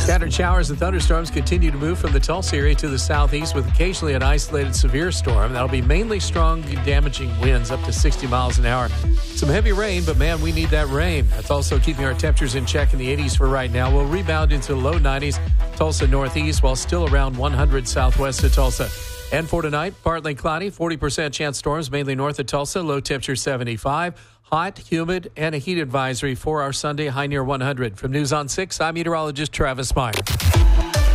Scattered showers and thunderstorms continue to move from the Tulsa area to the southeast with occasionally an isolated severe storm. That'll be mainly strong, damaging winds up to 60 miles an hour. Some heavy rain, but man, we need that rain. That's also keeping our temperatures in check in the 80s for right now. We'll rebound into the low 90s, Tulsa northeast, while still around 100 southwest of Tulsa. And for tonight, partly cloudy, 40% chance storms, mainly north of Tulsa, low temperature 75. Hot, humid, and a heat advisory for our Sunday, high near 100. From News on 6, I'm meteorologist Travis Meyer.